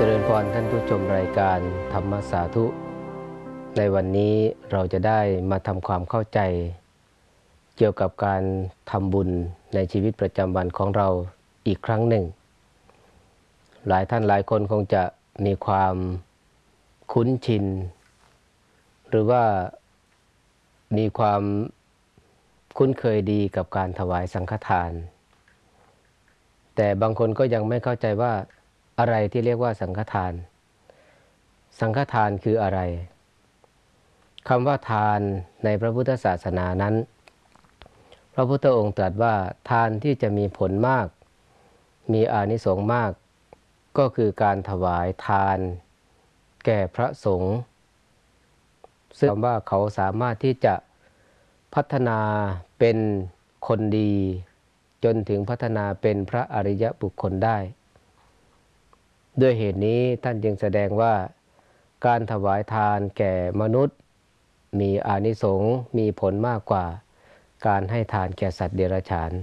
ริญพรท่านผู้ชมรายการธรรมสาธุในวันนี้เราจะได้มาทำความเข้าใจเกี่ยวกับการทำบุญในชีวิตประจำวันของเราอีกครั้งหนึ่งหลายท่านหลายคนคงจะมีความคุ้นชินหรือว่ามีความคุ้นเคยดีกับการถวายสังฆทานแต่บางคนก็ยังไม่เข้าใจว่าอะไรที่เรียกว่าสังฆทานสังฆทานคืออะไรคำว่าทานในพระพุทธศาสนานั้นพระพุทธองค์ตรัสว่าทานที่จะมีผลมากมีอานิสงส์มากก็คือการถวายทานแก่พระสงฆ์ซึ่งว่าเขาสามารถที่จะพัฒนาเป็นคนดีจนถึงพัฒนาเป็นพระอริยบุคคลได้ด้วยเหตุนี้ท่านจึงแสดงว่าการถวายทานแก่มนุษย์มีอานิสงส์มีผลมากกว่าการให้ทานแก่สัตว์เดรัจฉาน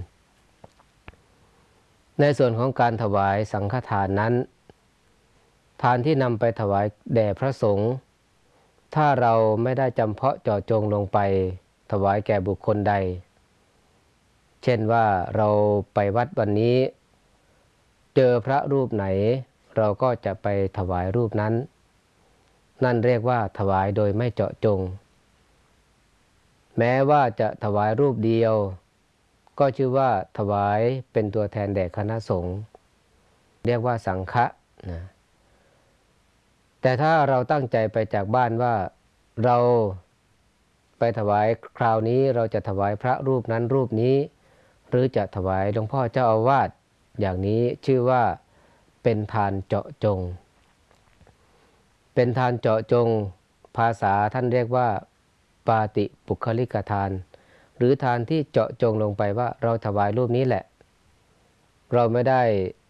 ในส่วนของการถวายสังฆทานนั้นทานที่นำไปถวายแด่พระสงฆ์ถ้าเราไม่ได้จำเพาะเจาะจงลงไปถวายแก่บุคคลใดเช่นว่าเราไปวัดวันนี้เจอพระรูปไหนเราก็จะไปถวายรูปนั้นนั่นเรียกว่าถวายโดยไม่เจาะจงแม้ว่าจะถวายรูปเดียวก็ชื่อว่าถวายเป็นตัวแทนแด่คณะสงฆ์เรียกว่าสังฆะนะแต่ถ้าเราตั้งใจไปจากบ้านว่าเราไปถวายคราวนี้เราจะถวายพระรูปนั้นรูปนี้หรือจะถวายหลวงพ่อเจ้าอาวาสอย่างนี้ชื่อว่าเป็นทานเจาะจงเป็นทานเจาะจงภาษาท่านเรียกว่าปาติปุคลิกทานหรือทานที่เจาะจงลงไปว่าเราถวายรูปนี้แหละเราไม่ได้